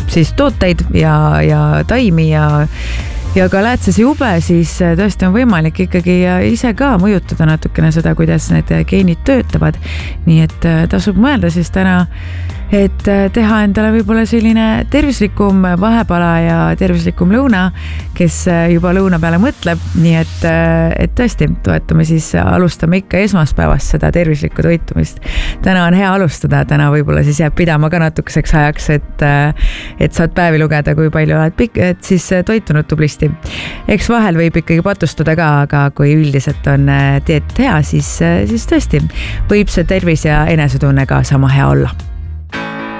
siis tooteid ja taimi ja ka läätsese jube, siis tõesti on võimalik ikkagi ise ka mõjutada natukene seda, kuidas need geenid töötavad. Nii et tasub mõelda siis täna, et teha endale võib-olla selline tervislikum vahepala ja tervislikum lõuna, kes juba lõuna peale mõtleb. Nii et tõesti toetame siis, alustame ikka esmaspäevast seda tervislikku toitumist. Täna on hea alustada, täna võib-olla siis jääb pidama ka natukeseks ajaks, et saad päevi lugeda, kui palju oled siis toitunud tublisti. Eks vahel võib ikkagi patustada ka, aga kui üldiselt on dieet hea, siis tõesti võib see tervis ja enesetunne ka sama hea olla.